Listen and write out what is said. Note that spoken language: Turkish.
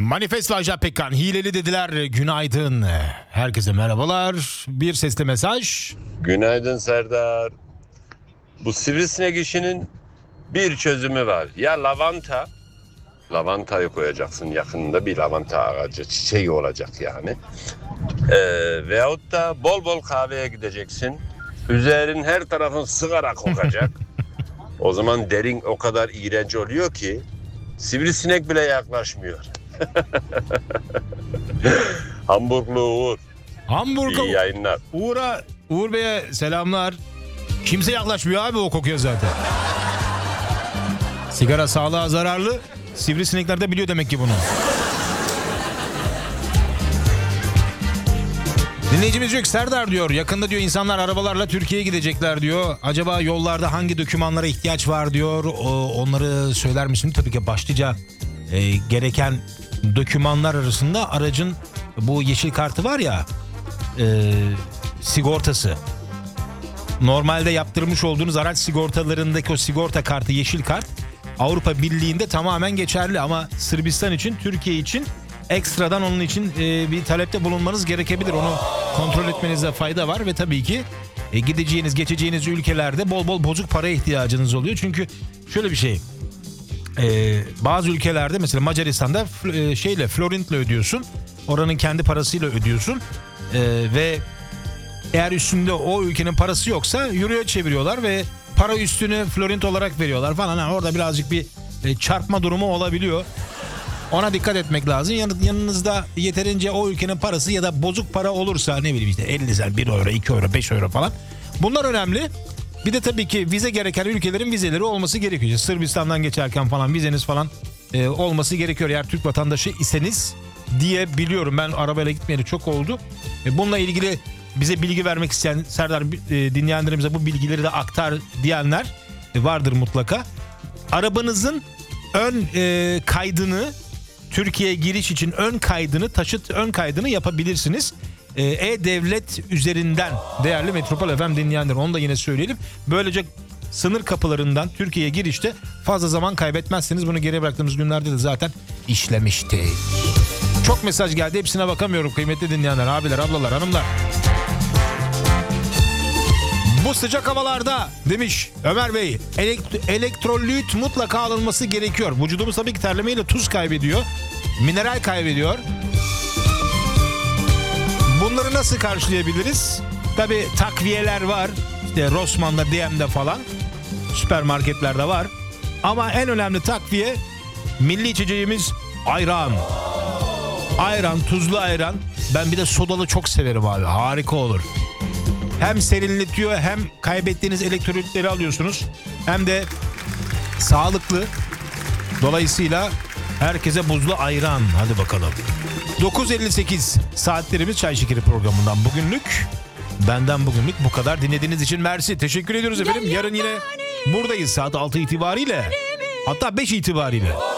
Manifesto Ajda Pekkan hileli dediler. Günaydın. Herkese merhabalar. Bir sesli mesaj. Günaydın Serdar. Bu sivrisinek işinin bir çözümü var. Ya lavantayı koyacaksın, yakında bir lavanta ağacı, çiçeği olacak yani. Veyahut da bol bol kahveye gideceksin. Üzerin her tarafın sigara kokacak. O zaman derin o kadar iğrenç oluyor ki sivrisinek bile yaklaşmıyor. Hamburglu Uğur. Hamburg'a İyi yayınlar. Uğur Bey'e selamlar. Kimse yaklaşmıyor abi o kokuya zaten. Sigara sağlığa zararlı. Sivrisinekler de biliyor demek ki bunu. Dinleyicimiz diyor ki Serdar diyor yakında diyor insanlar arabalarla Türkiye'ye gidecekler diyor. Acaba yollarda hangi dokümanlara ihtiyaç var diyor. Onları söyler misin? Tabii ki başlıca gereken dokümanlar arasında aracın bu yeşil kartı var ya, sigortası. Normalde yaptırmış olduğunuz araç sigortalarındaki o sigorta kartı, yeşil kart Avrupa Birliği'nde tamamen geçerli ama Sırbistan için, Türkiye için ekstradan onun için bir talepte bulunmanız gerekebilir. Onu kontrol etmenizde fayda var ve tabii ki gideceğiniz, geçeceğiniz ülkelerde bol bol bozuk paraya ihtiyacınız oluyor. Çünkü şöyle bir şey, bazı ülkelerde mesela Macaristan'da florintle ödüyorsun. Oranın kendi parasıyla ödüyorsun ve eğer üstünde o ülkenin parası yoksa euroya çeviriyorlar ve para üstünü florint olarak veriyorlar falan. Orada birazcık bir çarpma durumu olabiliyor. Ona dikkat etmek lazım. Yanınızda yeterince o ülkenin parası ya da bozuk para olursa, ne bileyim işte 50 sen 1 euro, 2 euro, 5 euro falan. Bunlar önemli. Bir de tabii ki vize gereken ülkelerin vizeleri olması gerekiyor. İşte Sırbistan'dan geçerken falan vizeniz falan olması gerekiyor. Eğer Türk vatandaşı iseniz diye biliyorum. Ben arabayla gitmeyeli çok oldu. Bununla ilgili bize bilgi vermek isteyen Serdar, dinleyenlerimize bu bilgileri de aktar diyenler vardır mutlaka. Arabanızın ön kaydını, Türkiye'ye giriş için ön kaydını, taşıt ön kaydını yapabilirsiniz. E-Devlet üzerinden değerli Metropol FM dinleyenler, onu da yine söyleyelim. Böylece sınır kapılarından Türkiye'ye girişte fazla zaman kaybetmezseniz, bunu geri bıraktığımız günlerde de zaten işlemişti. Çok mesaj geldi, hepsine bakamıyorum kıymetli dinleyenler, abiler, ablalar, hanımlar. Bu sıcak havalarda demiş Ömer Bey, elektrolit mutlaka alınması gerekiyor. Vücudumuz tabii ki terlemeyle tuz kaybediyor, mineral kaybediyor. Bunları nasıl karşılayabiliriz? Tabii takviyeler var. İşte Rossmann'da, DM'de falan, süpermarketlerde var. Ama en önemli takviye milli içeceğimiz ayran. Ayran, tuzlu ayran. Ben bir de sodalı çok severim abi. Harika olur. Hem serinletiyor, hem kaybettiğiniz elektrolitleri alıyorsunuz, hem de sağlıklı. Dolayısıyla herkese buzlu ayran. Hadi bakalım. 9.58 saatlerimiz Çay Şekeri programından bugünlük. Benden bugünlük bu kadar. Dinlediğiniz için mersi. Teşekkür ediyoruz efendim. Yarın yine buradayız saat 6 itibariyle. Hatta 5 itibariyle.